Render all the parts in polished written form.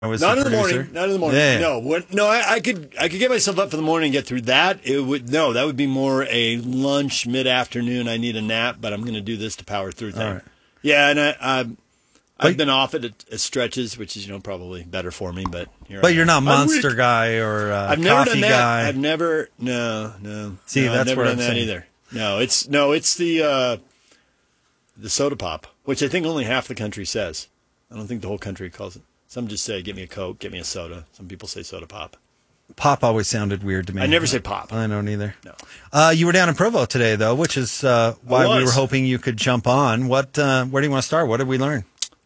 was Not the in the producer. morning. Not in the morning. Yeah. No, I could get myself up for the morning and get through that. That would be more a lunch mid-afternoon. I need a nap, but I'm going to do this to power through thing. All right. Yeah, and I've been off it at stretches, which is probably better for me. But you're not Monster guy or I've never coffee done that. guy. I've never no. See, no, that's I've never where done I'm that saying. either. No, it's the soda pop, which I think only half the country says. I don't think the whole country calls it. Some just say, "Get me a Coke, get me a soda." Some people say soda pop. Pop always sounded weird to me. I never say pop. I don't either. No. You were down in Provo today, though, which is why we were hoping you could jump on. Where do you want to start? What did we learn?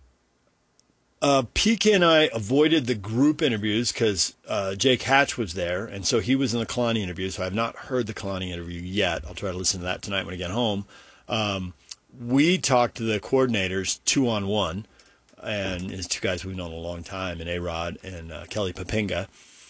PK and I avoided the group interviews because Jake Hatch was there, and so he was in the Kalani interview, so I have not heard the Kalani interview yet. I'll try to listen to that tonight when I get home. We talked to the coordinators 2-on-1, and it's two guys we've known a long time, and A-Rod and Kelly Papinga.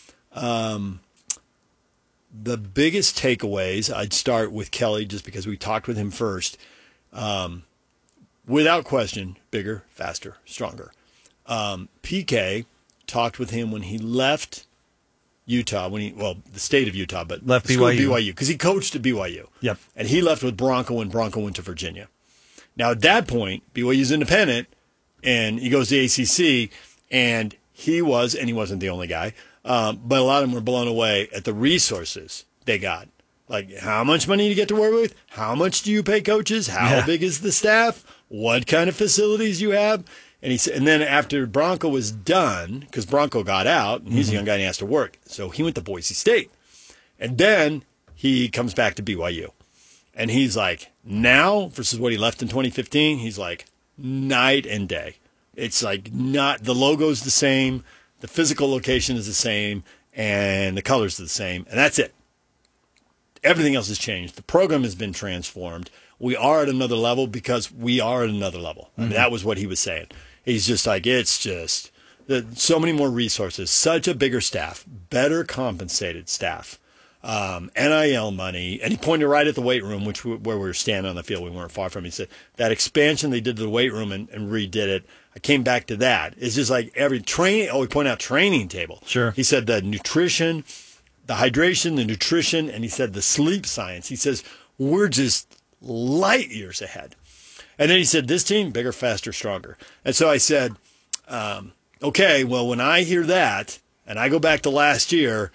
The biggest takeaways, I'd start with Kelly just because we talked with him first. Without question, bigger, faster, stronger. PK talked with him when he left Utah, the state of Utah, but left the school BYU. BYU, because he coached at BYU. Yep. And he left with Bronco when Bronco went to Virginia. Now, at that point, BYU's independent, and he goes to ACC, and he wasn't the only guy, but a lot of them were blown away at the resources they got. Like, how much money do you get to work with? How much do you pay coaches? How big is the staff? What kind of facilities you have? And and then after Bronco was done, because Bronco got out, and he's a young guy and he has to work, so he went to Boise State. And then he comes back to BYU. And he's like, now versus what he left in 2015, he's like night and day. It's like not, the logo's the same, the physical location is the same, and the colors are the same, and that's it. Everything else has changed. The program has been transformed. We are at another level because we are at another level. I mean, that was what he was saying. He's just like, it's just so many more resources, such a bigger staff, better compensated staff, NIL money. And he pointed right at the weight room, where we were standing on the field. We weren't far from it. He said that expansion they did to the weight room and redid it. I came back to that. It's just like every training. Oh, he pointed out training table. Sure. He said the nutrition, the hydration, the nutrition, and he said the sleep science. He says, we're just light years ahead. And then he said, this team, bigger, faster, stronger. And so I said, okay, well, when I hear that, and I go back to last year,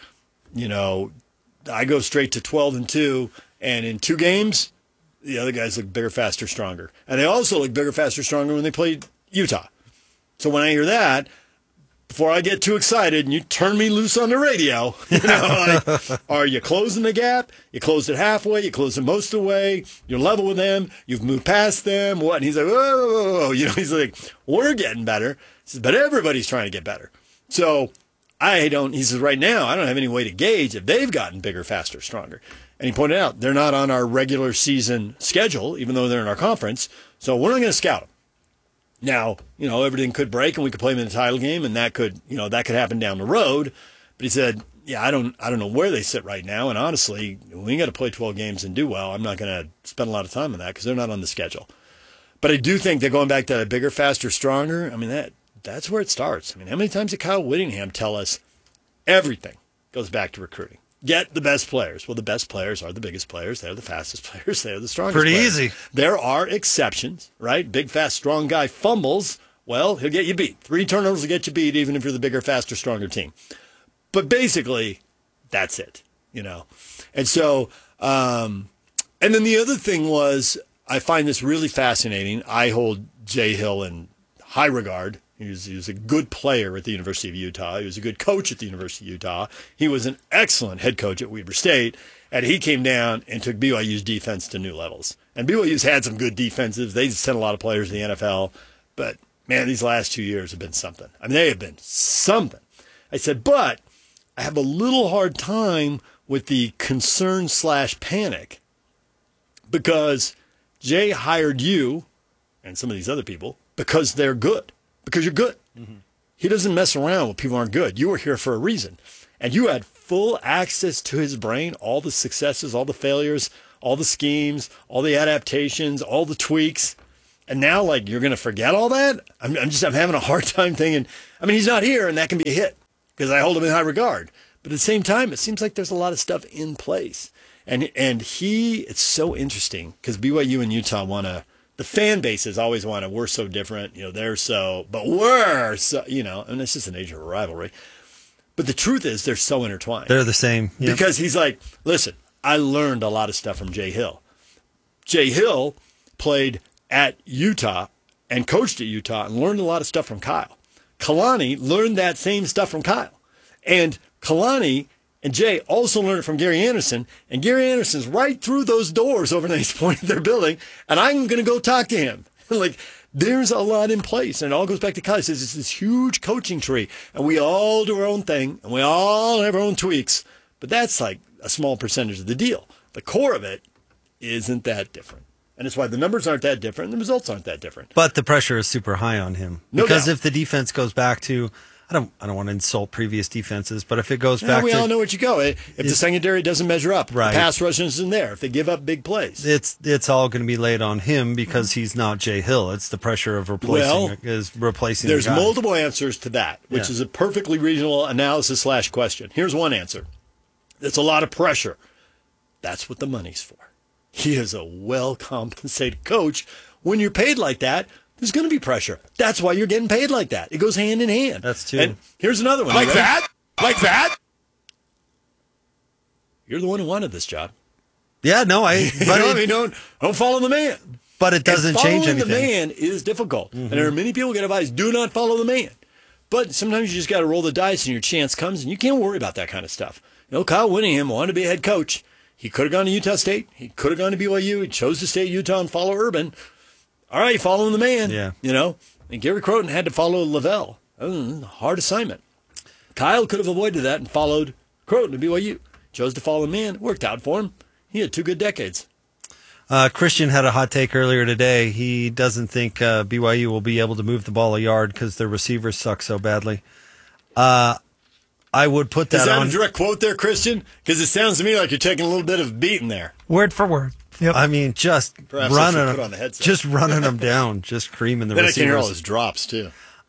I go straight to 12-2, and in 2 games, the other guys look bigger, faster, stronger. And they also look bigger, faster, stronger when they played Utah. So when I hear that, before I get too excited and you turn me loose on the radio, are you closing the gap? You closed it halfway. You closed it most of the way. You're level with them. You've moved past them. What? And he's like, whoa. He's like, we're getting better. He says, but everybody's trying to get better. So he says, right now, I don't have any way to gauge if they've gotten bigger, faster, stronger. And he pointed out, they're not on our regular season schedule, even though they're in our conference. So we're not going to scout them. Now, everything could break and we could play them in the title game, and that could happen down the road. But he said, yeah, I don't know where they sit right now. And honestly, we got to play 12 games and do well. I'm not going to spend a lot of time on that because they're not on the schedule. But I do think they're going back to a bigger, faster, stronger. I mean, that's where it starts. I mean, how many times did Kyle Whittingham tell us everything goes back to recruiting? Get the best players. Well, the best players are the biggest players. They're the fastest players. They're the strongest Pretty players. easy. There are exceptions, right? Big, fast, strong guy fumbles. Well, he'll get you beat. 3 turnovers will get you beat even if you're the bigger, faster, stronger team. But basically, that's it, And so, and then the other thing was, I find this really fascinating. I hold Jay Hill in high regard. He was a good player at the University of Utah. He was a good coach at the University of Utah. He was an excellent head coach at Weber State. And he came down and took BYU's defense to new levels. And BYU's had some good defenses. They sent a lot of players to the NFL. But, man, these last 2 years have been something. I mean, they have been something. I said, but I have a little hard time with the concern/panic because Jay hired you and some of these other people because they're good. Because you're good. Mm-hmm. He doesn't mess around when people aren't good. You were here for a reason. And you had full access to his brain, all the successes, all the failures, all the schemes, all the adaptations, all the tweaks. And now, like, you're going to forget all that? I'm having a hard time thinking. I mean, he's not here, and that can be a hit because I hold him in high regard. But at the same time, it seems like there's a lot of stuff in place. And it's so interesting because BYU and Utah the fan bases always we're so different. They're so, but we're so, and it's just the nature of a rivalry. But the truth is they're so intertwined. They're the same. Yep. Because he's like, listen, I learned a lot of stuff from Jay Hill. Jay Hill played at Utah and coached at Utah and learned a lot of stuff from Kyle. Kalani learned that same stuff from Kyle. And Kalani and Jay also learned it from Gary Anderson. And Gary Anderson's right through those doors over the East Point of their building. And I'm going to go talk to him. Like, there's a lot in place. And it all goes back to Kyle. He says it's this huge coaching tree. And we all do our own thing. And we all have our own tweaks. But that's like a small percentage of the deal. The core of it isn't that different. And it's why the numbers aren't that different and the results aren't that different. But the pressure is super high on him. Because if the defense goes back to, I don't want to insult previous defenses, but if it goes back we to... We all know what you go. If the secondary doesn't measure up, right. The pass rush isn't there, if they give up big plays. It's all going to be laid on him because he's not Jay Hill. It's the pressure of replacing There's multiple answers to that, which is a perfectly reasonable analysis / question. Here's one answer. It's a lot of pressure. That's what the money's for. He is a well-compensated coach. When you're paid like that, there's going to be pressure. That's why you're getting paid like that. It goes hand in hand. That's true. And here's another one. Like that? Like that? You're the one who wanted this job. Yeah, no, don't follow the man. But it doesn't change anything. Following the man is difficult. Mm-hmm. And there are many people who get advice, do not follow the man. But sometimes you just got to roll the dice and your chance comes, and you can't worry about that kind of stuff. Kyle Whittingham wanted to be a head coach. He could have gone to Utah State. He could have gone to BYU. He chose to stay at Utah and follow Urban. All right, following the man. Yeah. And Gary Croton had to follow Lavelle. That was a hard assignment. Kyle could have avoided that and followed Croton to BYU. Chose to follow the man. It worked out for him. He had 2 good decades. Christian had a hot take earlier today. He doesn't think BYU will be able to move the ball a yard because their receivers suck so badly. I would put that on. Is that a direct quote there, Christian? Because it sounds to me like you're taking a little bit of beating there. Word for word. Yep. I mean, just running them down, just creaming the receivers. Then I can hear all his drops, too.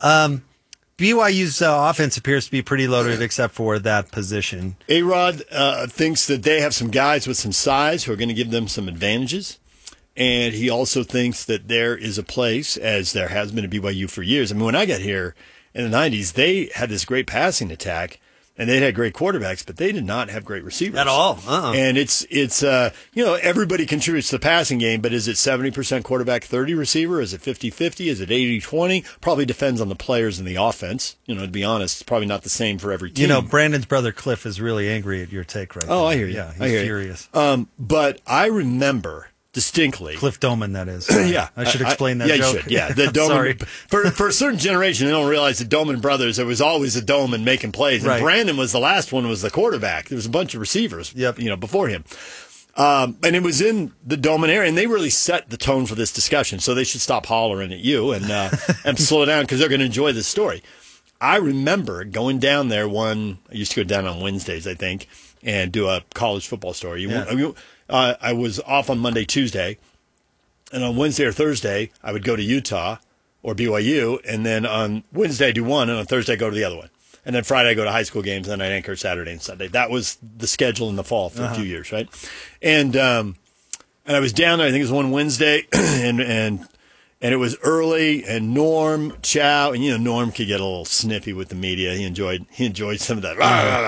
BYU's offense appears to be pretty loaded except for that position. A-Rod thinks that they have some guys with some size who are going to give them some advantages. And he also thinks that there is a place, as there has been at BYU for years. I mean, when I got here in the 90s, they had this great passing attack. And they had great quarterbacks, but they did not have great receivers at all. And it's everybody contributes to the passing game, but is it 70% quarterback, 30 receiver? Is it 50-50? Is it 80-20? Probably depends on the players and the offense. To be honest, it's probably not the same for every team. Brandon's brother Cliff is really angry at your take right now. Oh, I hear you. Yeah, he's furious. But I remember distinctly. Cliff Doman, that is. Yeah. I should explain that joke. Yeah, you should. Yeah, the Doman. Sorry. For a certain generation, they don't realize the Doman brothers, there was always a Doman making plays. And right. Brandon was the last one, was the quarterback. There was a bunch of receivers before him. And it was in the Doman area, and they really set the tone for this discussion. So they should stop hollering at you and slow down because they're going to enjoy this story. I remember going down there I used to go down on Wednesdays, I think, and do a college football story. I was off on Monday, Tuesday. And on Wednesday or Thursday, I would go to Utah or BYU, and then on Wednesday I do one, and on Thursday I go to the other one. And then Friday I go to high school games, and then I anchor Saturday and Sunday. That was the schedule in the fall for a few years, right? And I was down there, I think it was one Wednesday, and it was early, and Norm Chow, and Norm could get a little snippy with the media. He enjoyed some of that,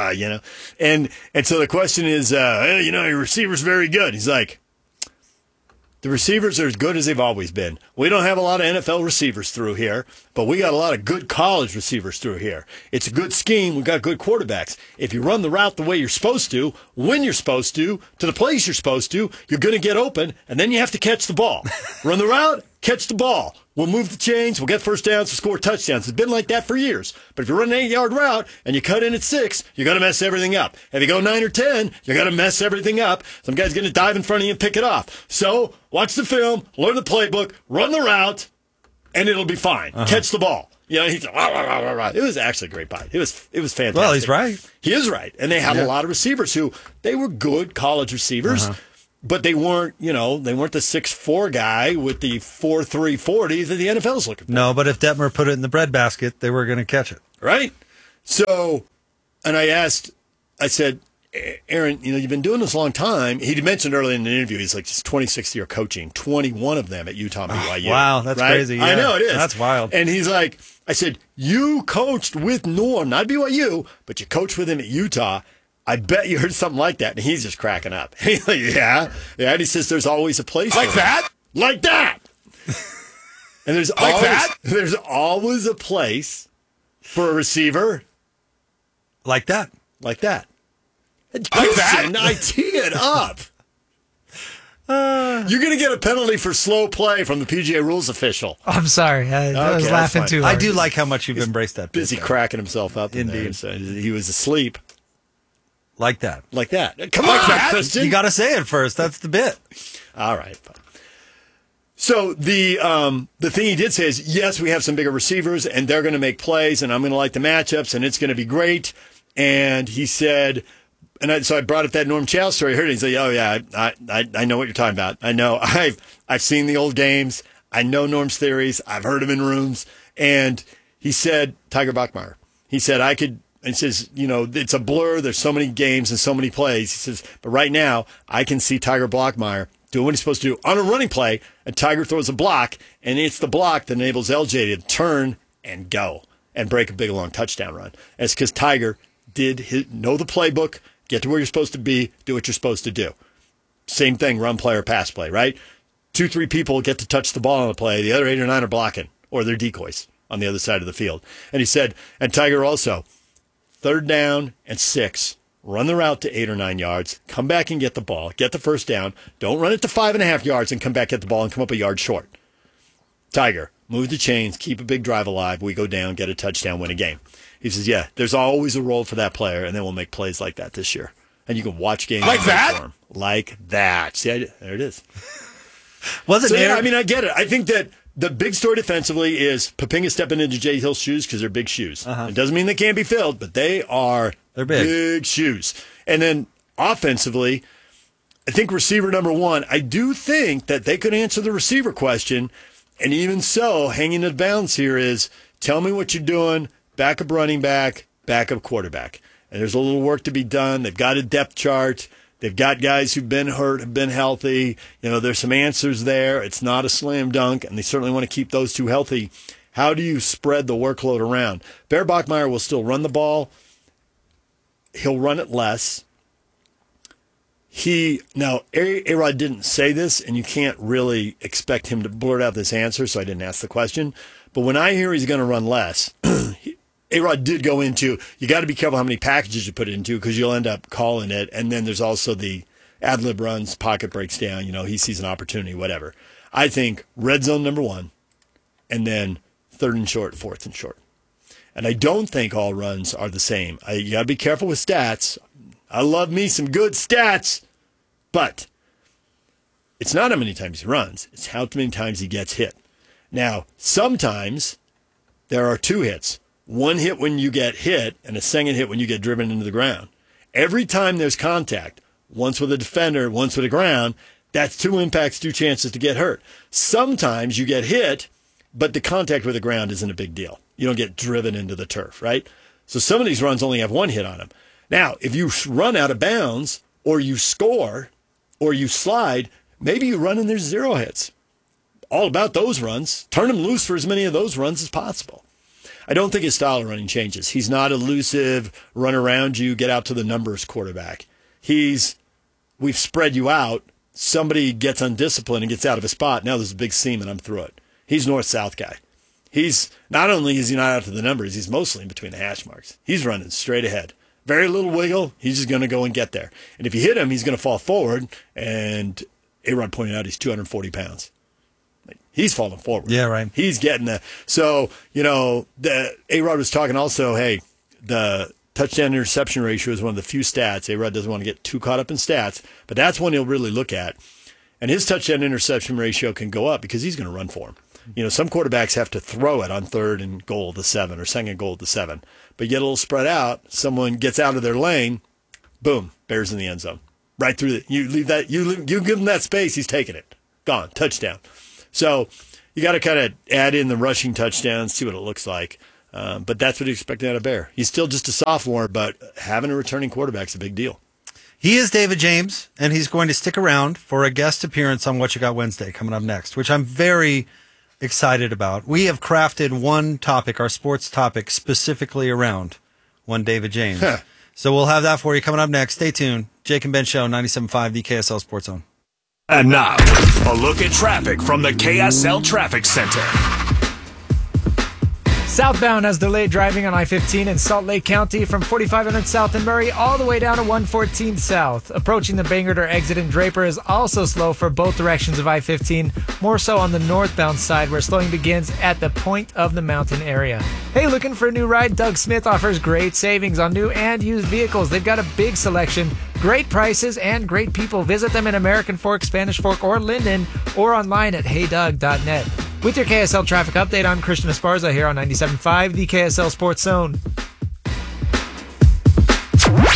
And so the question is, your receiver's very good. He's like, the receivers are as good as they've always been. We don't have a lot of NFL receivers through here, but we got a lot of good college receivers through here. It's a good scheme. We got good quarterbacks. If you run the route the way you're supposed to, when you're supposed to the place you're supposed to, you're going to get open, and then you have to catch the ball. Run the route, catch the ball. We'll move the chains. We'll get first downs. We'll score touchdowns. It's been like that for years. But if you run an 8-yard route and you cut in at 6, you're going to mess everything up. If you go 9 or 10, you're going to mess everything up. Some guy's going to dive in front of you and pick it off. So watch the film, learn the playbook, run the route, and it'll be fine. Catch the ball. He's it was actually a great bite. It was fantastic. Well, he's right. He is right. And they had a lot of receivers who they were good college receivers. but they weren't, they weren't the 6'4" guy with the 4.3 40 that the NFL's looking for. No, but if Detmer put it in the breadbasket, they were going to catch it. Right? So, and I said, Aaron, you've been doing this a long time. He mentioned earlier in the interview, he's like, it's 26th year coaching, 21 of them at Utah and BYU. Wow, that's right? crazy. Yeah. I know, it is. That's wild. And he's like, I said, you coached with Norm, not BYU, but you coached with him at Utah. I bet you heard something like that. And he's just cracking up. He's like, yeah. And he says, there's always a place Like that? Like that. And there's always a place for a receiver Like that. like that. Like that? I tee it up. You're going to get a penalty for slow play from the PGA rules official. I'm sorry. I was that's laughing fine. too I hard. do like how much you've embraced that. Busy bit, cracking himself up in there. Indeed. So he was asleep like that. like that. Come on, that? Christian. You got to say it first. That's the bit. All right. Fine. So the thing he did say is, yes, we have some bigger receivers, and they're going to make plays, and I'm going to like the matchups, and it's going to be great. And he said, so I brought up that Norm Chow story. I heard it. He said, "Oh yeah, I know what you're talking about. I know. I've seen the old games. I know Norm's theories. I've heard him in rooms." And he said, Tiger Bachmeier. He said, I could. And he says, it's a blur. There's so many games and so many plays. He says, but right now I can see Tiger Bachmeier doing what he's supposed to do on a running play, and Tiger throws a block, and it's the block that enables LJ to turn and go and break a big long touchdown run. And it's because Tiger did know the playbook, get to where you're supposed to be, do what you're supposed to do. Same thing, run play or pass play, right? 2-3 people get to touch the ball on the play. The other 8 or 9 are blocking, or they're decoys on the other side of the field. And he said, and Tiger also, 3rd down and 6, run the route to 8 or 9 yards, come back and get the ball, get the first down. Don't run it to 5.5 yards and come back, get the ball, and come up a yard short. Tiger, move the chains, keep a big drive alive. We go down, get a touchdown, win a game. He says, yeah, there's always a role for that player, and then we'll make plays like that this year. And you can watch games Like that? for him. Like that. See, there it is. Wasn't So, it? yeah, I get it. I think that the big story defensively is Papinga stepping into Jay Hill's shoes because they're big shoes. It doesn't mean they can't be filled, but they're big shoes. And then offensively, I think receiver number 1, I do think that they could answer the receiver question. And even so, hanging in the balance here is tell me what you're doing, backup running back, backup quarterback. And there's a little work to be done. They've got a depth chart. They've got guys who've been hurt, have been healthy. There's some answers there. It's not a slam dunk, and they certainly want to keep those two healthy. How do you spread the workload around? Bear Bachmeier will still run the ball. He'll run it less. Now, A-Rod didn't say this, and you can't really expect him to blurt out this answer, so I didn't ask the question. But when I hear he's going to run less, A-Rod did go into, you got to be careful how many packages you put it into because you'll end up calling it. And then there's also the ad-lib runs, pocket breaks down, he sees an opportunity, whatever. I think red zone number 1, and then 3rd and short, 4th and short. And I don't think all runs are the same. You got to be careful with stats. I love me some good stats, but it's not how many times he runs. It's how many times he gets hit. Now, sometimes there are 2 hits. 1 hit when you get hit and a second hit when you get driven into the ground. Every time there's contact, once with a defender, once with the ground, that's 2 impacts, 2 chances to get hurt. Sometimes you get hit, but the contact with the ground isn't a big deal. You don't get driven into the turf, right? So some of these runs only have 1 hit on them. Now, if you run out of bounds or you score or you slide, maybe you run and there's 0 hits. All about those runs. Turn him loose for as many of those runs as possible. I don't think his style of running changes. He's not elusive, run around you, get out to the numbers quarterback. We've spread you out. Somebody gets undisciplined and gets out of a spot. Now there's a big seam and I'm through it. He's north-south guy. He's not only is he not out to the numbers, he's mostly in between the hash marks. He's running straight ahead. Very little wiggle. He's just going to go and get there. And if you hit him, he's going to fall forward. And A-Rod pointed out he's 240 pounds. He's falling forward. Yeah, right. He's getting there. So, the A-Rod was talking also, hey, the touchdown interception ratio is one of the few stats. A-Rod doesn't want to get too caught up in stats, but that's one he'll really look at. And his touchdown interception ratio can go up because he's going to run for him. Some quarterbacks have to throw it on 3rd and goal to 7 or 2nd goal to 7. But you get a little spread out, someone gets out of their lane, boom, Bears in the end zone. right through you give him that space, he's taking it. Gone. Touchdown. So you got to kind of add in the rushing touchdowns, see what it looks like. But that's what you expect out of Bear. He's still just a sophomore, but having a returning quarterback is a big deal. He is David James, and he's going to stick around for a guest appearance on What You Got Wednesday coming up next, which I'm very excited about. We have crafted one topic, our sports topic, specifically around one David James. So we'll have that for you coming up next. Stay tuned. Jake and Ben Show, 97.5, the KSL Sports Zone. And now, a look at traffic from the KSL Traffic Center. Southbound has delayed driving on I-15 in Salt Lake County from 4500 South in Murray all the way down to 114 South. Approaching the Bangor exit in Draper is also slow for both directions of I-15, more so on the northbound side where slowing begins at the point of the mountain area. Hey, looking for a new ride? Doug Smith offers great savings on new and used vehicles. They've got a big selection, great prices, and great people. Visit them in American Fork, Spanish Fork, or Linden, or online at heydoug.net. With your KSL traffic update, I'm Christian Esparza here on 97.5, the KSL Sports Zone. 3, 2,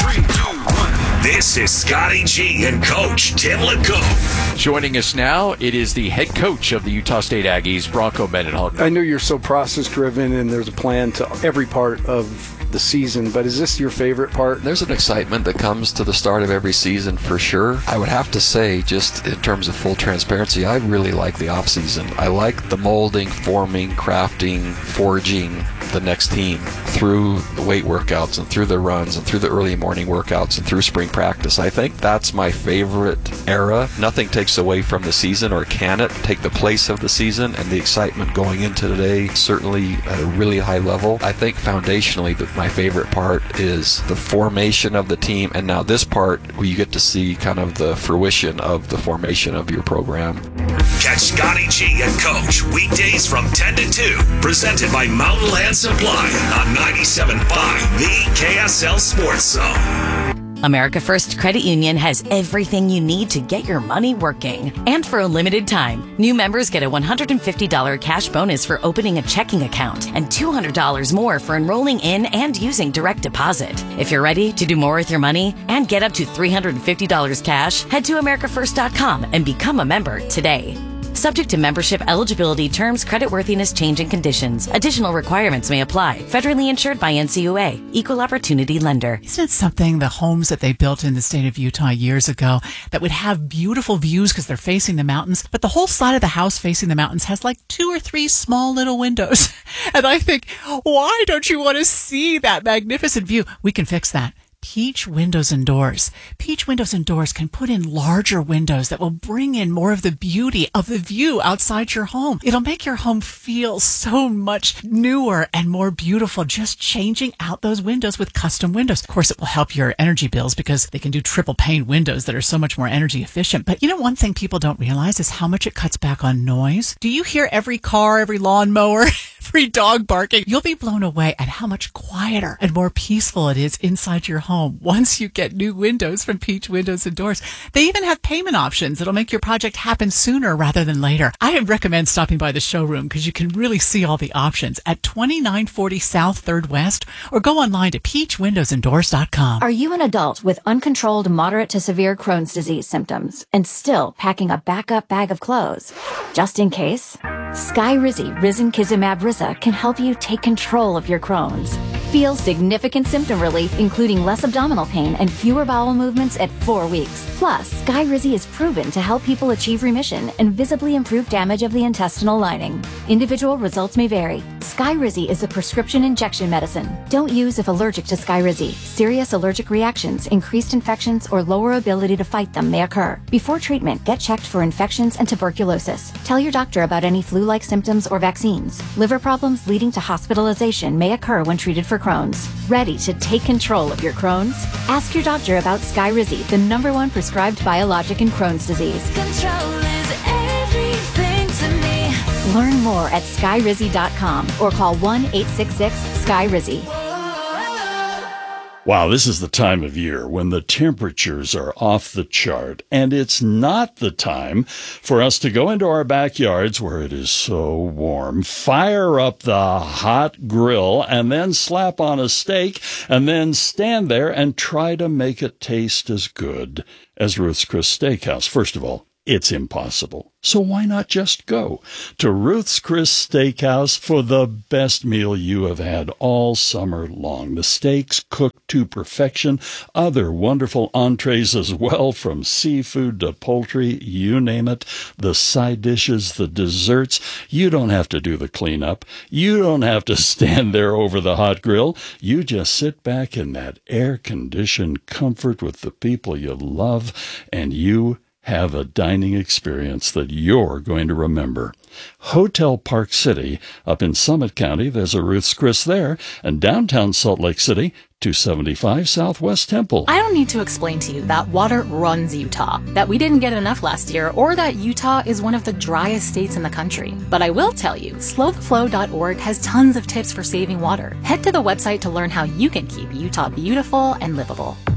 1. This is Scotty G and Coach Tim LeCoq. Joining us now, it is the head coach of the Utah State Aggies, Bronco Mendenhall. I know you're so process-driven and there's a plan to every part of the season, but is this your favorite part? There's an excitement that comes to the start of every season for sure. I would have to say, just in terms of full transparency, I really like the off season. I like the molding, forming, crafting, forging the next team through the weight workouts and through the runs and through the early morning workouts and through spring practice. I think that's my favorite era. Nothing takes away from the season, or can it take the place of the season, and the excitement going into today certainly at a really high level. I think foundationally that my favorite part is the formation of the team, and now this part where you get to see kind of the fruition of the formation of your program. Catch Scotty G and Coach weekdays from 10 to 2, presented by Mountain Land Supply on 97.5, the KSL Sports Zone. America First Credit Union has everything you need to get your money working. And for a limited time, new members get a $150 cash bonus for opening a checking account and $200 more for enrolling in and using direct deposit. If you're ready to do more with your money and get up to $350 cash, head to AmericaFirst.com and become a member today. Subject to membership, eligibility, terms, creditworthiness, change, and conditions. Additional requirements may apply. Federally insured by NCUA. Equal Opportunity Lender. Isn't it something, the homes that they built in the state of Utah years ago that would have beautiful views because they're facing the mountains, but the whole side of the house facing the mountains has like 2 or 3 small little windows. And I think, why don't you want to see that magnificent view? We can fix that. Peach Windows and Doors. Peach Windows and Doors can put in larger windows that will bring in more of the beauty of the view outside your home. It'll make your home feel so much newer and more beautiful, just changing out those windows with custom windows. Of course, it will help your energy bills because they can do triple pane windows that are so much more energy efficient. But you know, one thing people don't realize is how much it cuts back on noise. Do you hear every car, every lawnmower, every dog barking? You'll be blown away at how much quieter and more peaceful it is inside your home once you get new windows from Peach Windows and Doors. They even have payment options that'll make your project happen sooner rather than later. I recommend stopping by the showroom because you can really see all the options at 2940 South 3rd West, or go online to peachwindowsanddoors.com. Are you an adult with uncontrolled moderate to severe Crohn's disease symptoms and still packing a backup bag of clothes? Just in case, Skyrizi Risankizumab Riza can help you take control of your Crohn's. Feel significant symptom relief, including less abdominal pain and fewer bowel movements at 4 weeks. Plus, Skyrizi is proven to help people achieve remission and visibly improve damage of the intestinal lining. Individual results may vary. Skyrizi is a prescription injection medicine. Don't use if allergic to Skyrizi. Serious allergic reactions, increased infections, or lower ability to fight them may occur. Before treatment, get checked for infections and tuberculosis. Tell your doctor about any flu-like symptoms or vaccines. Liver problems leading to hospitalization may occur when treated for Crohn's. Ready to take control of your Crohn's? Ask your doctor about Skyrizi, the #1 prescribed biologic in Crohn's disease. Control is everything to me. Learn more at skyrizi.com or call 1-866-SKYRIZI. Wow, this is the time of year when the temperatures are off the chart, and it's not the time for us to go into our backyards where it is so warm, fire up the hot grill, and then slap on a steak, and then stand there and try to make it taste as good as Ruth's Chris Steakhouse. First of all, it's impossible. So why not just go to Ruth's Chris Steakhouse for the best meal you have had all summer long? The steaks cooked to perfection, other wonderful entrees as well, from seafood to poultry, you name it, the side dishes, the desserts. You don't have to do the cleanup. You don't have to stand there over the hot grill. You just sit back in that air-conditioned comfort with the people you love, and you have a dining experience that you're going to remember. Hotel Park City up in Summit County, there's a Ruth's Chris there, and downtown Salt Lake City, 275 Southwest Temple. I don't need to explain to you that water runs Utah, that we didn't get enough last year, or that Utah is one of the driest states in the country. But I will tell you, slowtheflow.org has tons of tips for saving water. Head to the website to learn how you can keep Utah beautiful and livable.